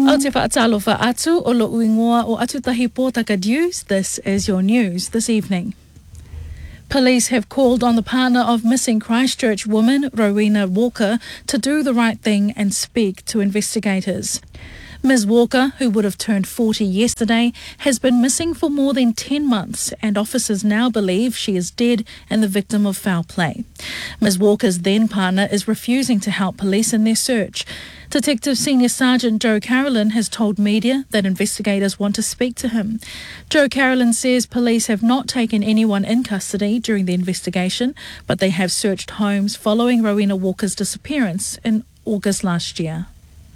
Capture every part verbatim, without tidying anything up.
O te whaatalofa atu o lo uingoa o Atutahi Pōtaka News, this is your news this evening. Police have called on the partner of missing Christchurch woman, Rowena Walker, to do the right thing and speak to investigators. Miz Walker, who would have turned forty yesterday, has been missing for more than ten months and officers now believe she is dead and the victim of foul play. Miz Walker's then partner is refusing to help police in their search. Detective Senior Sergeant Joe Carolyn has told media that investigators want to speak to him. Joe Carolyn says police have not taken anyone in custody during the investigation, but they have searched homes following Rowena Walker's disappearance in August last year.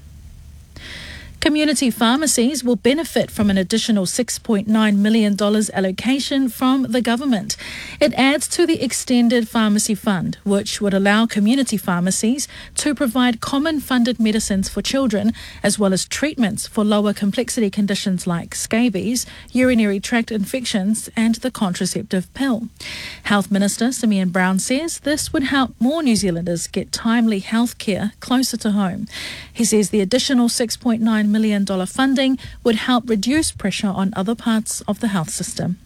Community pharmacies will benefit from an additional six point nine million dollars allocation from the government. It adds to the extended pharmacy fund, which would allow community pharmacies to provide common funded medicines for children, as well as treatments for lower complexity conditions like scabies, urinary tract infections, and the contraceptive pill. Health Minister Simeon Brown says this would help more New Zealanders get timely health care closer to home. He says the additional six point nine million dollars funding would help reduce pressure on other parts of the health system.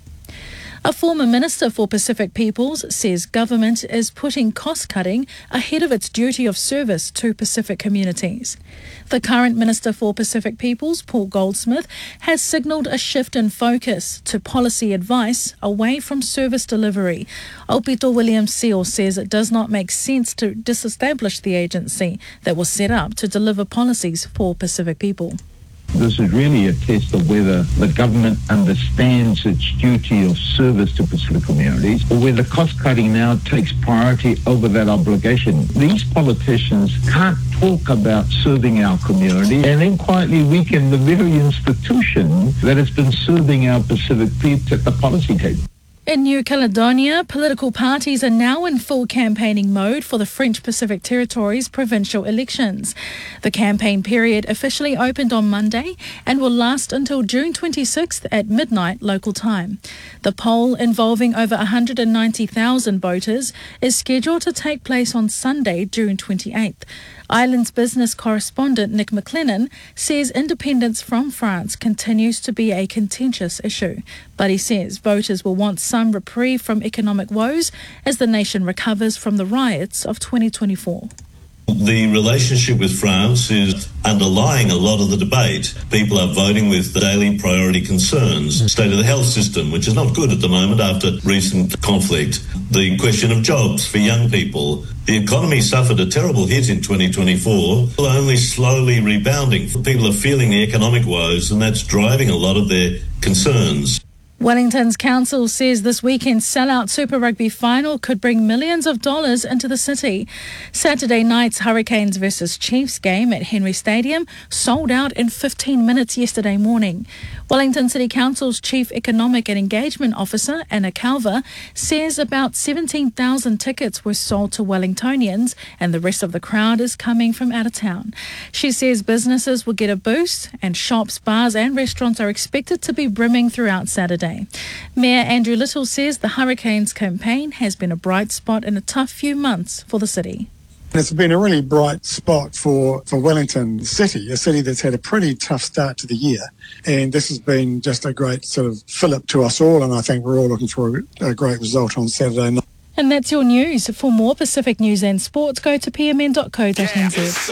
A former Minister for Pacific Peoples says government is putting cost-cutting ahead of its duty of service to Pacific communities. The current Minister for Pacific Peoples, Paul Goldsmith, has signalled a shift in focus to policy advice away from service delivery. Opito Williams-Seal says it does not make sense to disestablish the agency that was set up to deliver policies for Pacific people. This is really a test of whether the government understands its duty of service to Pacific communities or whether cost-cutting now takes priority over that obligation. These politicians can't talk about serving our community and then quietly weaken the very institution that has been serving our Pacific people at the policy table. In New Caledonia, political parties are now in full campaigning mode for the French Pacific Territories provincial elections. The campaign period officially opened on Monday and will last until June twenty-sixth at midnight local time. The poll, involving over one hundred ninety thousand voters, is scheduled to take place on Sunday, June twenty-eighth. Islands business correspondent Nick McLennan says independence from France continues to be a contentious issue, but he says voters will want some reprieve from economic woes as the nation recovers from the riots of twenty twenty-four. The relationship with France is underlying a lot of the debate. People are voting with daily priority concerns. State of the health system, which is not good at the moment after recent conflict. The question of jobs for young people. The economy suffered a terrible hit in twenty twenty-four, only slowly rebounding. People are feeling the economic woes, and that's driving a lot of their concerns. Wellington's council says this weekend's sellout Super Rugby final could bring millions of dollars into the city. Saturday night's Hurricanes versus Chiefs game at Henry Stadium sold out in fifteen minutes yesterday morning. Wellington City Council's Chief Economic and Engagement Officer, Anna Calver, says about seventeen thousand tickets were sold to Wellingtonians and the rest of the crowd is coming from out of town. She says businesses will get a boost and shops, bars and restaurants are expected to be brimming throughout Saturday. Mayor Andrew Little says the Hurricanes campaign has been a bright spot in a tough few months for the city. It's been a really bright spot for, for Wellington City, a city that's had a pretty tough start to the year. And this has been just a great sort of fill-up to us all, and I think we're all looking for a, a great result on Saturday night. And that's your news. For more Pacific news and sports, go to p m n dot co dot n z.